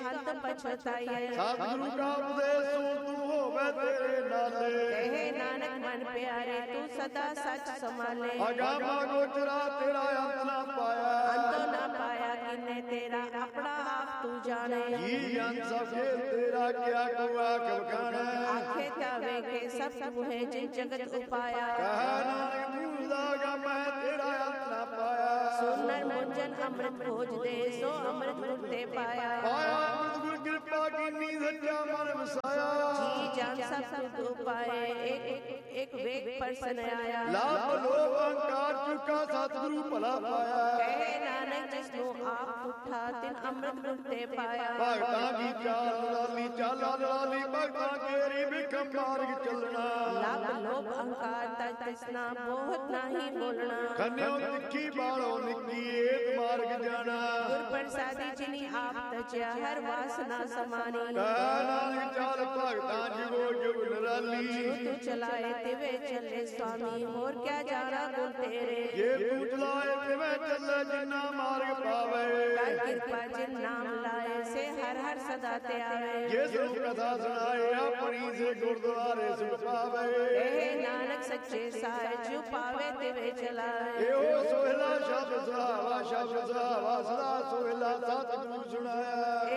अंत पछताइए। सतगुरु का उपदेश सुन तू होवे तेरे नाले। कहे नानक मन प्यारे तू सदा सच संभाले। अगामा गोचरा तेरा अंत ना पाया। अंत ना पाया किन्ने तेरा अपना आप तू जाने। जी अंत सबके तेरा क्या कुआ कब खाना। आखे तावे के सब तू है जिन जगत उपाया। कहा नानक मूर्दागा मैं तेरा अंत ना पाया। सुनर मुंजन अमृत खोज दे सो अमृत मुक्ते पाया। पाया अमृत गुरु कृपा की नींद सच्चा मन वसाया। जी जान सब तू पाए एक वेग पर सनाया। लाभ लोभ अहंकार चुका सतगुरु भला पाया। कहे नानक जिसनु आप उठा तिन अमृत मुक्ते पाया। भगतां की चाल लाली चाला लाली भगतां केरी बिखम मार्ग चलना। लाभ लोभ अहंकार तज तृष्णा बहुत नाही बोलना। कन्यो तिखी बालो निकी एक मार्ग जाना। गुर प्रसादी जिनी आप तज्या हर वासना समानी। नानक चाल भगतां जुगो जुग निराली। तू चलाए तिवे चले स्वामी और क्या जाना गुण तेरे। ये तू चलाए तिवे चले जिन्ना मार्ग पावे। कर कृपा जिन नाम लाए से हर हर सदा ते आवे। ये सुन कथा सुनाए अपनी से गुरुद्वारे सुख पावे। कहे नानक सच्चे साय जो पावे तिवे चलाए। एहो सोहला शब्द सुहावा सदा सोहला सतगुरु सुनाया।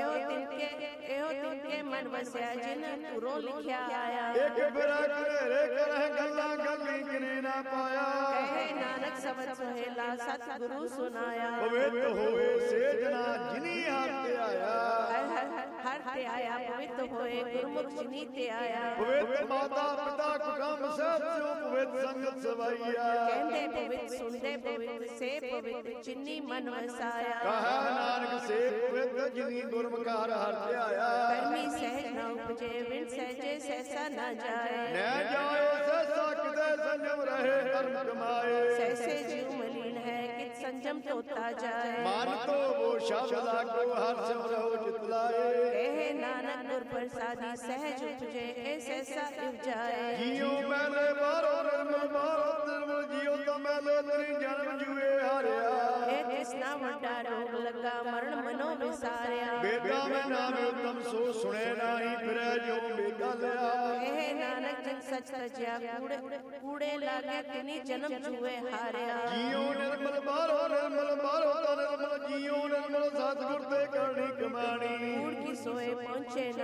एहो तिनके मन बसया जिन पुरो लिखया आया। एक बिरा करे करह गल्ला गल्ली किने ना पाया। कहे नानक सबद सोहेला सतगुरु सुनाया। पवित्र होए से जना जिनी हाथ आया। हर ते आया पवित्र होए गुरमुख जिनी ते आया। पवित्र माता पिता कुटुंब सब जो पवित्र संगत सवैया। कहते पवित्र सुनते पवित्र से पवित्र जिनी मन वसाया। कहा नानक से पवित्र जिनी गुरमुखार हर ते आया। कर्मी सहज न उपजे विन सहजे सहसा न जाए। न जाए सहसा किते संयम रहे कर्म कमाए। सहसे जीव मलिन है कित संयम तोता जाए। मान तो वो शब्द को हर सिमरो जितलाए। कहे नानक गुर प्रसादी सहज उपजे ऐसे सा उपजाए। जियो मैले बारो निर्मल जियो तो मैले तेरी जन्म जुए हारिया। ए तृष्णा वड्डा रोग लगा मरण मनो विसारिया। बेटा में नाम उत्तम सो सुने नाही फिरे जो बेटा लिया। कहे नानक जिन सच सज्या कूड़े लागे तिनी जन्म जुए हारिया। जियो निर्मल बारो तो निर्मल जियो निर्मल सतगुर ते करनी कमानी। कूड़ की सोए पहुंचे